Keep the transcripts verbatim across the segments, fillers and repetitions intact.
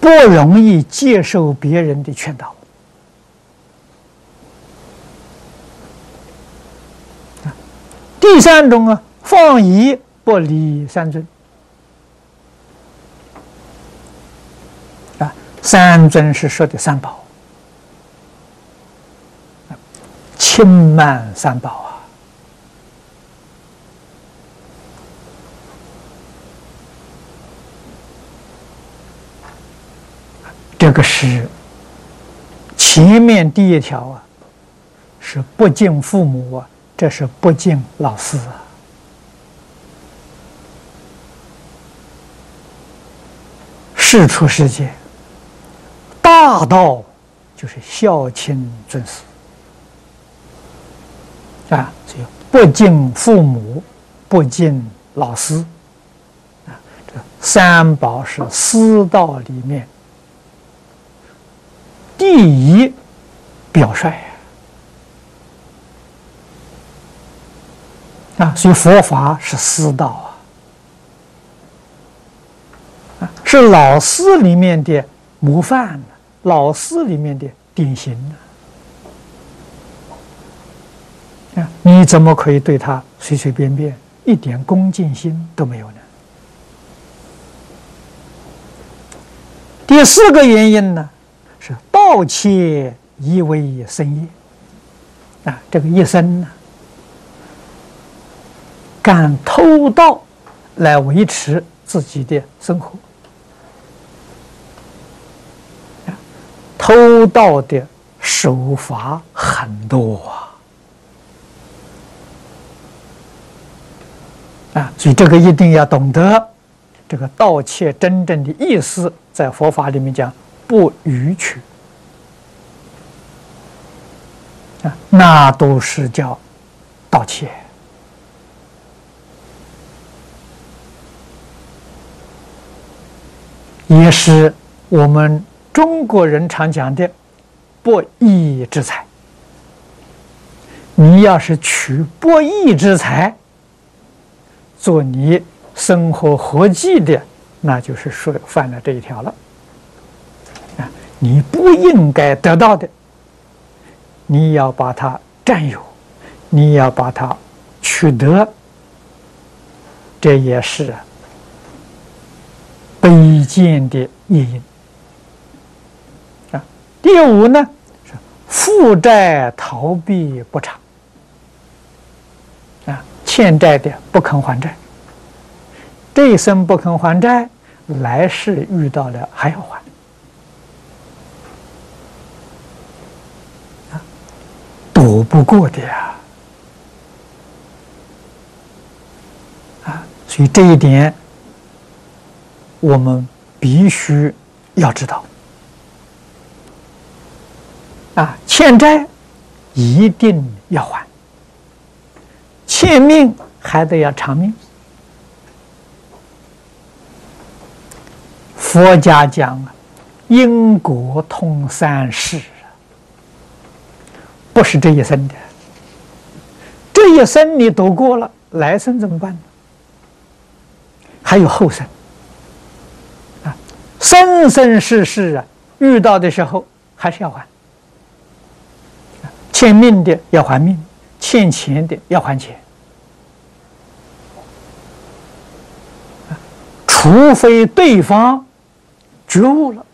不容易接受别人的劝导。第三种啊，放逸不离三尊。啊，三尊是说的三宝，轻慢三宝啊。这个是前面第一条啊，是不敬父母啊。这是不敬老师啊！世出世间，大道就是孝亲尊师啊，所以不敬父母，不敬老师啊。这三宝是师道里面第一表率。啊，所以佛法是师道啊，啊，是老师里面的模范，老师里面的典型啊。你怎么可以对他随随便便，一点恭敬心都没有呢？第四个原因呢，是盗窃以为生业啊，这个一生呢。干偷盗来维持自己的生活，偷盗的手法很多啊！啊，所以这个一定要懂得，这个盗窃真正的意思，在佛法里面讲不逾矩啊，那都是叫盗窃。也是我们中国人常讲的不义之财。你要是取不义之财做你生活活计的，那就是说犯了这一条了。啊，你不应该得到的，你要把它占有，你要把它取得，这也是卑贱的业因啊。第五呢是负债逃避不偿啊，欠债的不肯还债，这一生不肯还债，来世遇到了还要还啊，躲不过的呀啊，所以这一点我们必须要知道啊，欠债一定要还，欠命还得要偿命。佛家讲啊，因果通三世，不是这一生的，这一生你躲过了，来生怎么办呢？还有后生。生生世世啊，遇到的时候还是要还，欠命的要还命，欠钱的要还钱，除非对方觉悟了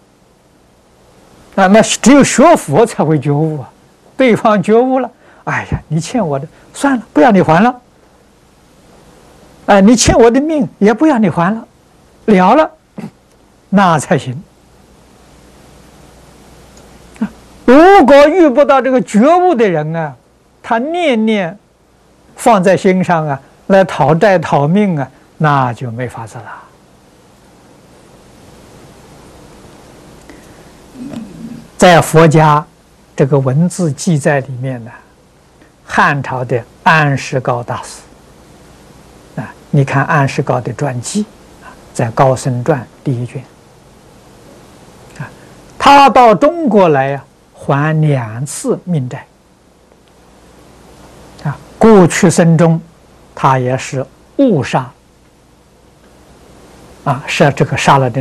啊，那只有学佛才会觉悟啊。对方觉悟了，哎呀，你欠我的，算了，不要你还了。哎，你欠我的命也不要你还了，了了。那才行。如果遇不到这个觉悟的人啊，他念念放在心上啊，来讨债讨命啊，那就没法子了。在佛家这个文字记载里面呢，汉朝的安世高大师啊，你看安世高的传记啊，在《高僧传》第一卷。他到中国来呀、啊，还两次命债啊。过去生中，他也是误杀啊，是这个杀了的